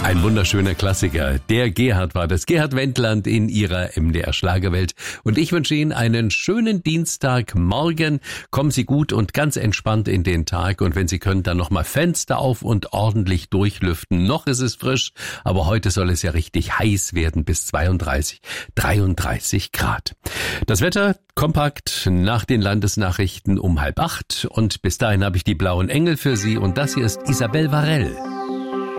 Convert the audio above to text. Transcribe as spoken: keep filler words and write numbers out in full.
Ein wunderschöner Klassiker. Der Gerhard war das. Gerhard Wendland in ihrer M D R Schlagerwelt. Und ich wünsche Ihnen einen schönen Dienstagmorgen. Kommen Sie gut und ganz entspannt in den Tag. Und wenn Sie können, dann nochmal Fenster auf und ordentlich durchlüften. Noch ist es frisch, aber heute soll es ja richtig heiß werden bis zweiunddreißig, dreiunddreißig Grad. Das Wetter kompakt nach den Landesnachrichten um halb acht. Und bis dahin habe ich die blauen Engel für Sie. Und das hier ist Isabel Varell.